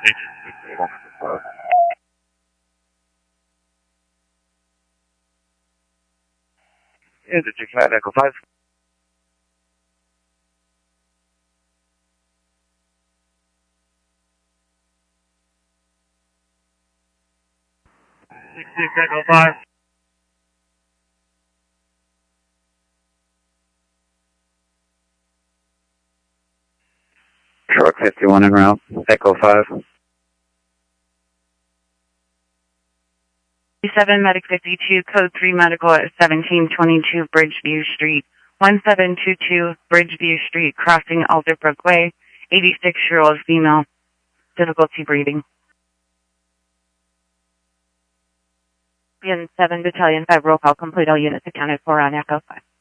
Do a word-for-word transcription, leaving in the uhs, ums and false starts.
Yeah, the six nine Echo five. Six six Echo five. Truck fifty-one en route. Echo five. seven Medic fifty-two, Code three Medical at seventeen twenty-two Bridgeview Street. one seven two two Bridgeview Street, crossing Alderbrook Way. eighty-six-year-old female. Difficulty breathing. seven Battalion five roll call complete. All units accounted for on Echo five.